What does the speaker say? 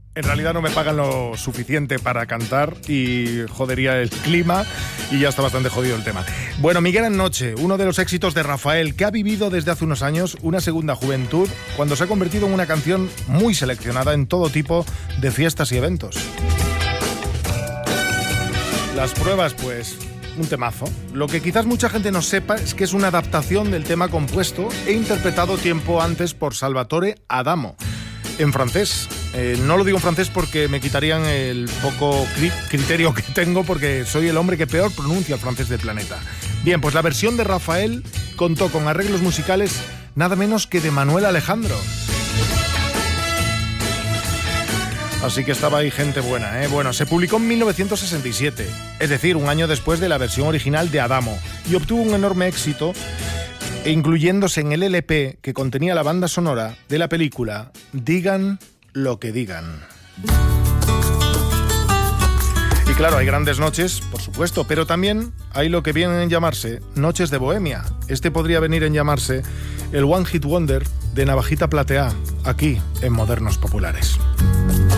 En realidad no me pagan lo suficiente para cantar y jodería el clima y ya está bastante jodido el tema. Bueno, Mi Gran Noche, uno de los éxitos de Rafael, que ha vivido desde hace unos años una segunda juventud cuando se ha convertido en una canción muy seleccionada en todo tipo de fiestas y eventos. Las pruebas, pues, un temazo. Lo que quizás mucha gente no sepa es que es una adaptación del tema compuesto e interpretado tiempo antes por Salvatore Adamo, en francés. No lo digo en francés porque me quitarían el poco criterio que tengo, porque soy el hombre que peor pronuncia el francés del planeta. Bien, pues la versión de Rafael contó con arreglos musicales nada menos que de Manuel Alejandro. Así que estaba ahí gente buena, ¿eh? Bueno, se publicó en 1967, es decir, un año después de la versión original de Adamo, y obtuvo un enorme éxito, incluyéndose en el LP que contenía la banda sonora de la película Digan lo que digan. Y claro, hay grandes noches, por supuesto, pero también hay lo que vienen en llamarse noches de bohemia. Este podría venir en llamarse el One Hit Wonder de Navajita Plateá, aquí en Modernos Populares.